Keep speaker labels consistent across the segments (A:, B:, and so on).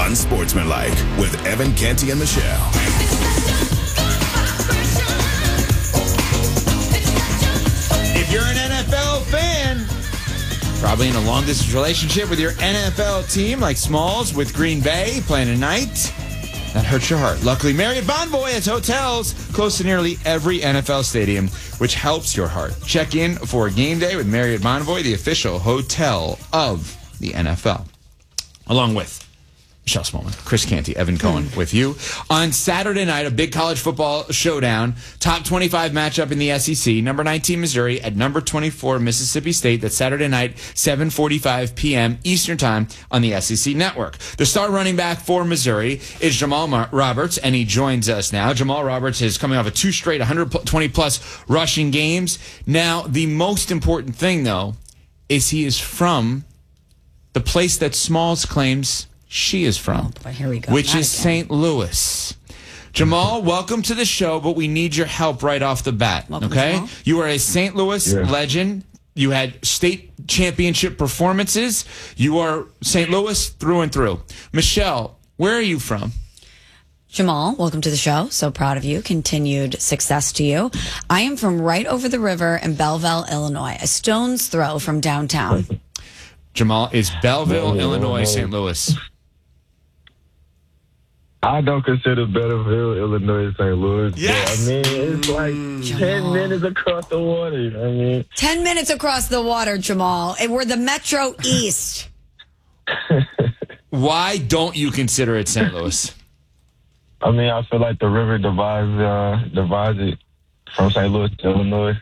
A: Unsportsmanlike with Evan Canty and Michelle.
B: If you're an NFL fan, probably in a long-distance relationship with your NFL team, like Smalls with Green Bay playing tonight, that hurts your heart. Luckily, Marriott Bonvoy has hotels close to nearly every NFL stadium, which helps your heart. Check in for a game day with Marriott Bonvoy, the official hotel of the NFL. Along with Michelle Smallman, Chris Canty, Evan Cohen with you. On Saturday night, a big college football showdown. Top 25 matchup in the SEC. Number 19, Missouri at number 24, Mississippi State. That's Saturday night, 7:45 p.m. Eastern Time on the SEC Network. The star running back for Missouri is Jamal Roberts, and he joins us now. Jamal Roberts is coming off of 2 straight 120-plus rushing games. Now, the most important thing, though, is he is from the place that Smalls claims she is from,
C: Here we go.
B: which is St. Louis. Jamal, welcome to the show, but we need your help right off the bat,
C: Welcome,
B: okay?
C: Jamal.
B: You are a St. Louis legend. You had state championship performances. You are St. Louis through and through. Michelle, where are you from?
C: Jamal, welcome to the show. So proud of you. Continued success to you. I am from right over the river in Belleville, Illinois, a stone's throw from downtown.
B: Jamal is Belleville, Illinois, St. Louis.
D: I don't consider Belleville, Illinois, St. Louis.
B: Yes!
D: But, I mean, it's like 10 minutes across the water. I mean,
C: 10 minutes across the water, Jamal. And we're the Metro East.
B: Why don't you consider it St. Louis?
D: I mean, I feel like the river divides it from St. Louis to Illinois.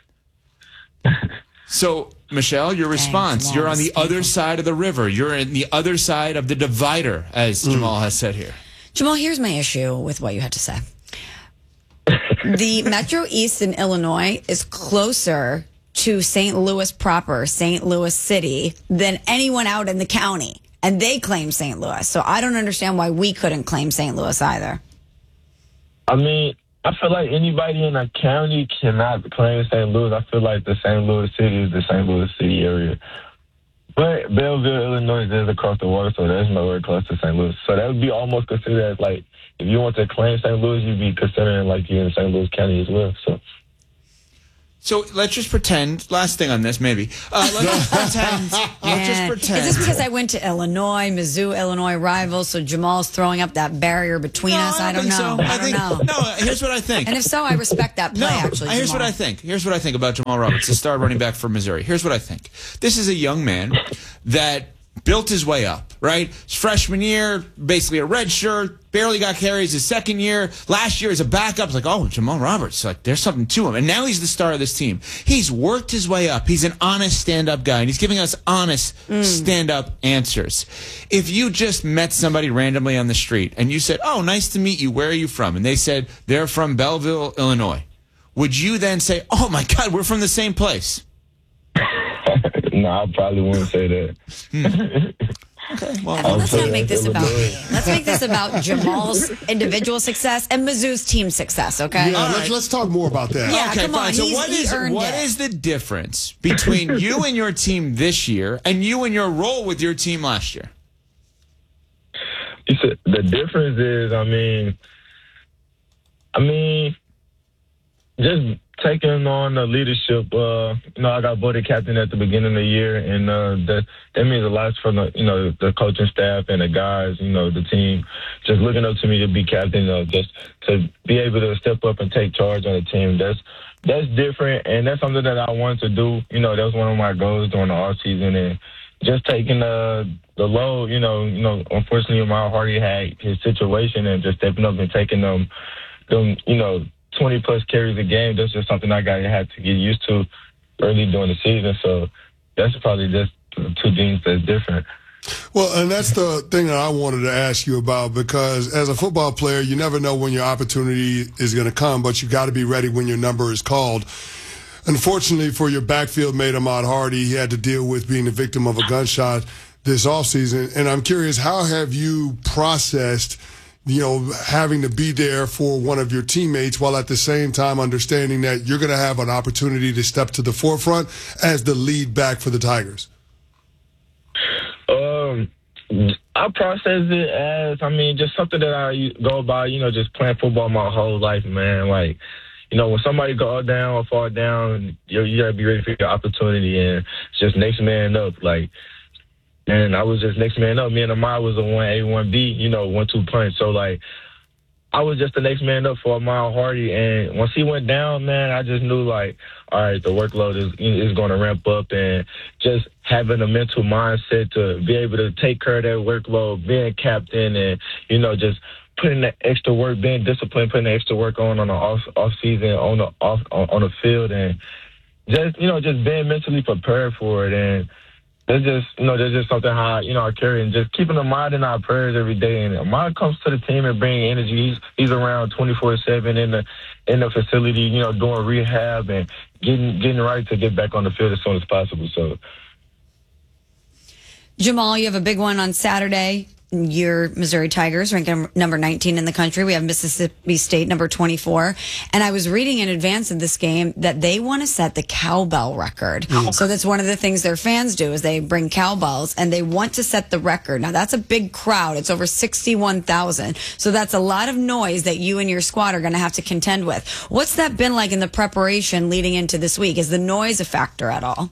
B: So, Michelle, your response.
C: Jamal,
B: You're on the
C: speaking.
B: other side of the river. You're in the other side of the divider, as Jamal has said here.
C: Jamal, here's my issue with what you had to say. The Metro East in Illinois is closer to St. Louis proper, St. Louis City, than anyone out in the county. And they claim St. Louis. So I don't understand why we couldn't claim St. Louis either.
D: I mean, I feel like anybody in a county cannot claim St. Louis. I feel like the St. Louis City is the St. Louis City area. But Belleville, Illinois is across the water, so there's nowhere close to St. Louis. So that would be almost considered as, like, if you want to claim St. Louis, you'd be considering, like, you're in St. Louis County as well.
B: So let's just pretend, last thing on this, maybe. Let's just pretend. Let's just pretend.
C: Is this because I went to Illinois, Mizzou, Illinois rivals, so Jamal's throwing up that barrier between us? I don't
B: think
C: know.
B: so.
C: I don't know.
B: No, here's what I think.
C: And if so, I respect that play, actually,
B: here's
C: Jamal.
B: what I think. Here's what I think about Jamal Roberts, the star running back for Missouri. Here's what I think. This is a young man that built his way up, right? His freshman year, basically a red shirt, barely got carries his second year. Last year as a backup, it's like, oh, Jamal Roberts, like there's something to him. And now he's the star of this team. He's worked his way up. He's an honest stand-up guy, and he's giving us honest stand-up answers. If you just met somebody randomly on the street and you said, oh, nice to meet you, where are you from? And they said, they're from Belleville, Illinois. Would you then say, oh, my God, we're from the same place?
D: No, I probably wouldn't say that.
B: Okay, well,
C: Well, let's not
D: saying
C: make this about
D: Illinois.
C: me. Let's make this about Jamal's individual success and Mizzou's team success, okay?
E: Yeah, let's talk more about that.
C: Yeah,
B: okay,
C: come
B: fine.
C: on.
B: So
C: He earned
B: what
C: it.
B: is the difference between you and your team this year and you and your role with your team last year?
D: The difference is, I mean, just taking on the leadership. I got voted captain at the beginning of the year, and that means a lot for the coaching staff and the guys, the team, just looking up to me to be captain, just to be able to step up and take charge on the team. That's different, and that's something that I wanted to do. That was one of my goals during the off season, and just taking the load. Unfortunately, Mario Hardy had his situation, and just stepping up and taking them 20-plus carries a game. That's just something I had to get used to early during the season. So that's probably just two things that's different.
E: Well, and that's the thing that I wanted to ask you about, because as a football player, you never know when your opportunity is going to come, but you got to be ready when your number is called. Unfortunately for your backfield mate, Ahmad Hardy, he had to deal with being the victim of a gunshot this offseason. And I'm curious, how have you processed having to be there for one of your teammates while at the same time understanding that you're going to have an opportunity to step to the forefront as the lead back for the Tigers?
D: I process it as, just something that I go by, just playing football my whole life, man. Like, when somebody go down or fall down, you got to be ready for your opportunity and just next man up. Like, and I was just next man up. Me and Amar was a 1A, 1B, 1-2 punch. So, like, I was just the next man up for Amar Hardy. And once he went down, man, I just knew, like, all right, the workload is going to ramp up, and just having a mental mindset to be able to take care of that workload, being captain, and, just putting that extra work, being disciplined, putting the extra work on the off season, on the field, and just being mentally prepared for it. And there's just something how I carry, and just keeping a mind in our prayers every day. And Amar comes to the team and bringing energy. He's around 24/7 in the facility, doing rehab and getting right to get back on the field as soon as possible. So,
C: Jamal, you have a big one on Saturday. Your Missouri Tigers ranked number 19 in the country. We have Mississippi State number 24. And I was reading in advance of this game that they want to set the cowbell record. Oh. So that's one of the things their fans do is they bring cowbells and they want to set the record. Now that's a big crowd. It's over 61,000. So that's a lot of noise that you and your squad are going to have to contend with. What's that been like in the preparation leading into this week? Is the noise a factor at all?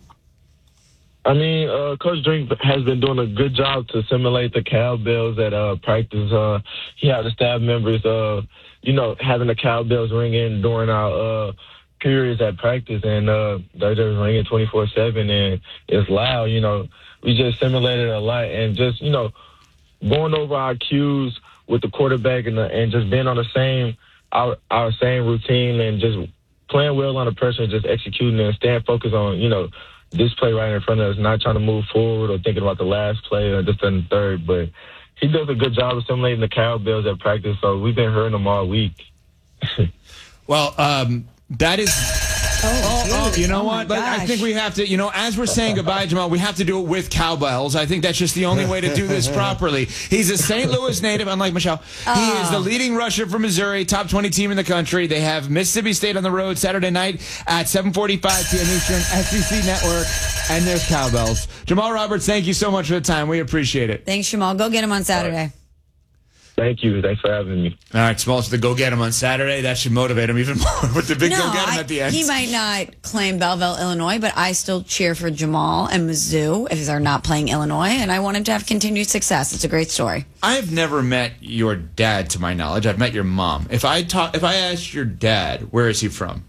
D: Coach Drink has been doing a good job to simulate the cowbells at practice. He had the staff members, having the cowbells ringing during our periods at practice, and they're just ringing 24/7, and it's loud. We just simulated a lot, and just going over our cues with the quarterback and just being on the our same routine, and just playing well under pressure, and just executing and staying focused on this play right in front of us, not trying to move forward or thinking about the last play or just in the third. But he does a good job of simulating the cowbells at practice, so we've been hearing them all week.
B: Well, that is... you know what? But I think we have to, as we're saying goodbye, Jamal, we have to do it with cowbells. I think that's just the only way to do this properly. He's a St. Louis native, unlike Michelle. He is the leading rusher for Missouri, top 20 team in the country. They have Mississippi State on the road Saturday night at 7:45 p.m. Eastern, SEC Network, and there's cowbells. Jamal Roberts, thank you so much for the time. We appreciate it.
C: Thanks, Jamal. Go get him on Saturday.
D: Thank you. Thanks for having me.
B: All right, Smalls, to go get him on Saturday. That should motivate him even more with the big go get him at the end.
C: He might not claim Belleville, Illinois, but I still cheer for Jamal and Mizzou if they're not playing Illinois, and I want him to have continued success. It's a great story.
B: I've never met your dad, to my knowledge. I've met your mom. If I asked your dad, where is he from?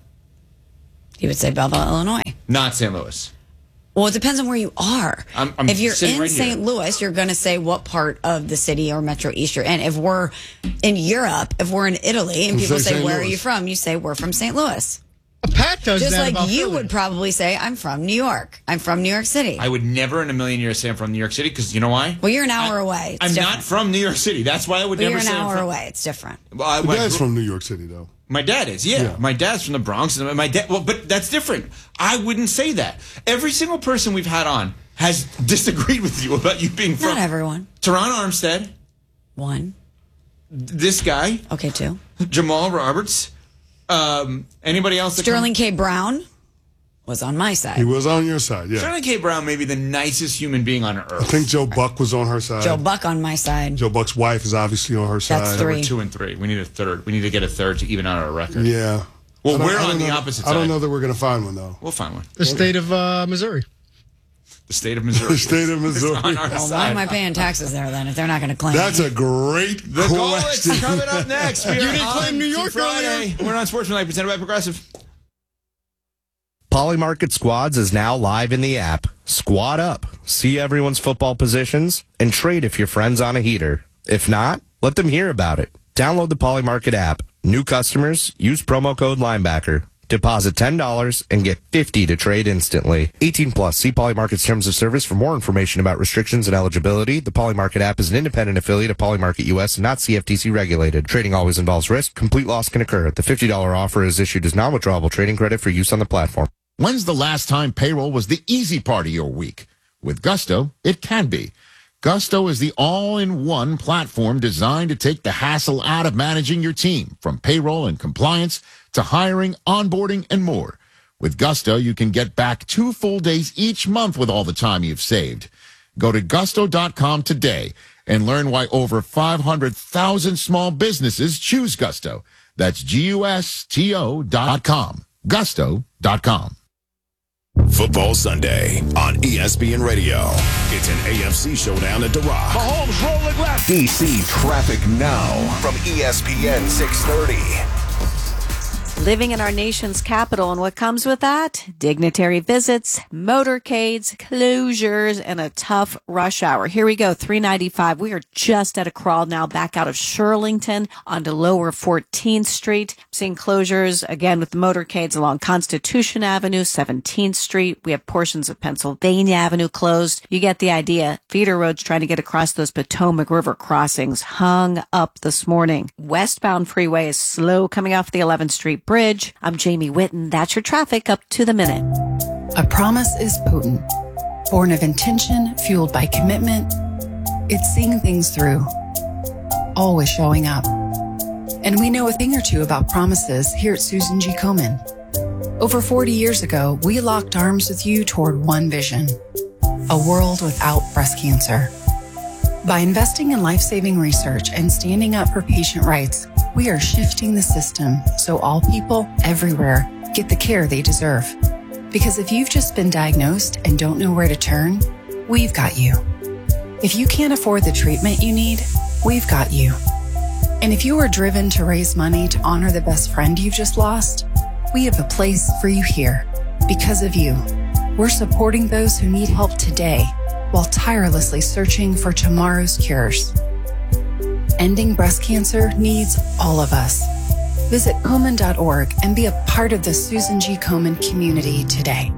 C: He would say Belleville, Illinois.
B: Not St. Louis.
C: Well, it depends on where you are. If you're in
B: right
C: St. Louis, you're going to say what part of the city or Metro East you're in. If we're in Europe, if we're in Italy, and people say, where are you from? You say, we're from St. Louis.
F: Pat does
C: just
F: that
C: like
F: about
C: you
F: Philly.
C: would probably say, I'm from New York. I'm from New York City.
B: I would never in a million years say I'm from New York City, because you know why?
C: Well, you're an hour away. It's
B: I'm
C: different.
B: not from New York City. That's why I would never say
C: you're an
B: I'm
C: hour
B: from...
C: away. It's different.
B: Well,
E: My dad's from New York City, though.
B: My dad is, yeah. My dad's from the Bronx. And my dad, but that's different. I wouldn't say that. Every single person we've had on has disagreed with you about you being from...
C: Not everyone.
B: Teron Armstead.
C: One.
B: This guy.
C: Okay, two.
B: Jamal Roberts. Anybody else?
C: Sterling K. Brown was on my side.
E: He was on your side, yeah.
B: Sterling K. Brown may be the nicest human being on earth.
E: I think Joe Buck was on her side.
C: Joe Buck on my side.
E: Joe Buck's wife is obviously on her side.
C: That's three.
B: We're 2 and 3. We need a third. We need to get a third to even out our record.
E: Yeah.
B: Well, we're on the opposite side.
E: I don't know that we're going to find one, though.
B: We'll find one.
F: The state of Missouri.
B: The state of Missouri.
E: The state of Missouri.
B: On our
C: Well,
B: side.
C: why am I paying taxes there then if they're not going to claim
E: That's
C: me?
E: a great
B: The
E: question.
B: Goalies coming up next. We
F: You
B: are
F: didn't
B: on
F: claim New York
B: Friday. We're on Sportsmanlike, presented by Progressive.
G: Polymarket Squads is now live in the app. Squad up, see everyone's football positions, and trade if your friend's on a heater. If not, let them hear about it. Download the Polymarket app. New customers, use promo code Linebacker. Deposit $10 and get $50 to trade instantly. 18 plus. See Polymarket's terms of service for more information about restrictions and eligibility. The Polymarket app is an independent affiliate of Polymarket US and not CFTC regulated. Trading always involves risk. Complete loss can occur. The $50 offer is issued as non-withdrawable trading credit for use on the platform.
H: When's the last time payroll was the easy part of your week? With Gusto, it can be. Gusto is the all-in-one platform designed to take the hassle out of managing your team, from payroll and compliance to hiring, onboarding, and more. With Gusto, you can get back 2 full days each month with all the time you've saved. Go to gusto.com today and learn why over 500,000 small businesses choose Gusto. That's GUSTO.com. Gusto.com.
A: Football Sunday on ESPN Radio. It's an AFC showdown at The Rock.
I: Mahomes rolling left.
A: DC traffic now from ESPN 630.
J: Living in our nation's capital, and what comes with that? Dignitary visits, motorcades, closures, and a tough rush hour. Here we go, 395. We are just at a crawl now back out of Shirlington onto Lower 14th Street. Seeing closures again with the motorcades along Constitution Avenue, 17th Street. We have portions of Pennsylvania Avenue closed. You get the idea. Feeder roads trying to get across those Potomac River crossings hung up this morning. Westbound freeway is slow coming off the 11th Street Bridge. I'm Jamie Whitten. That's your traffic up to the minute.
K: A promise is potent, born of intention, fueled by commitment. It's seeing things through, always showing up. And we know a thing or two about promises here at Susan G. Komen. Over 40 years ago, we locked arms with you toward one vision, a world without breast cancer. By investing in life-saving research and standing up for patient rights, we are shifting the system so all people everywhere get the care they deserve. Because if you've just been diagnosed and don't know where to turn, we've got you. If you can't afford the treatment you need, we've got you. And if you are driven to raise money to honor the best friend you've just lost, we have a place for you here. Because of you, we're supporting those who need help today while tirelessly searching for tomorrow's cures. Ending breast cancer needs all of us. Visit Komen.org and be a part of the Susan G. Komen community today.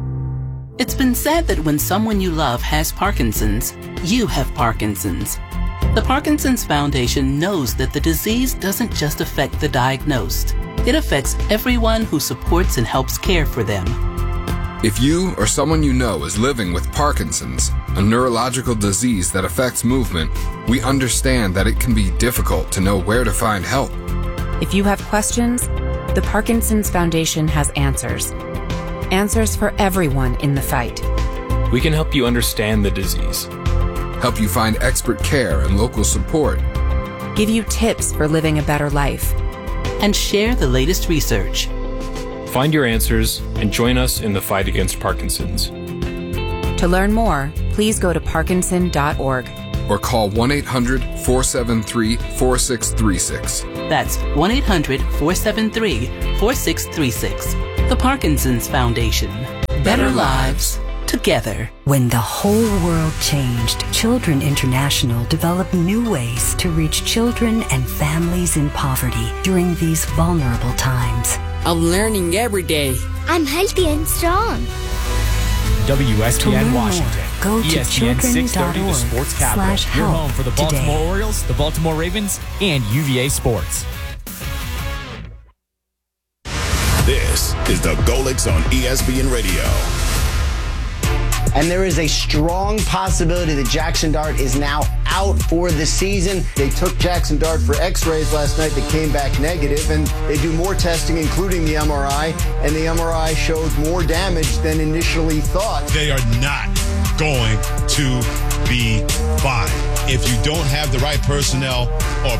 L: It's been said that when someone you love has Parkinson's, you have Parkinson's. The Parkinson's Foundation knows that the disease doesn't just affect the diagnosed. It affects everyone who supports and helps care for them.
M: If you or someone you know is living with Parkinson's, a neurological disease that affects movement, we understand that it can be difficult to know where to find help.
N: If you have questions, the Parkinson's Foundation has answers. Answers for everyone in the fight.
O: We can help you understand the disease.
M: Help you find expert care and local support.
N: Give you tips for living a better life.
L: And share the latest research.
O: Find your answers and join us in the fight against Parkinson's.
N: To learn more, please go to parkinson.org.
M: Or call 1-800-473-4636.
L: That's 1-800-473-4636. The Parkinson's Foundation. Better lives together.
P: When the whole world changed, Children International developed new ways to reach children and families in poverty during these vulnerable times.
Q: I'm learning every day.
R: I'm healthy and strong.
S: WSPN Washington.
P: Go to
S: ESPN 630, the sports capital. Your home for the Baltimore Orioles, the Baltimore Ravens, and UVA Sports.
A: This is the Golix on ESPN Radio.
T: And there is a strong possibility that Jackson Dart is now out for the season. They took Jackson Dart for x-rays last night that came back negative, and they do more testing, including the MRI, and the MRI showed more damage than initially thought.
U: They are not going to be fine. If you don't have the right personnel or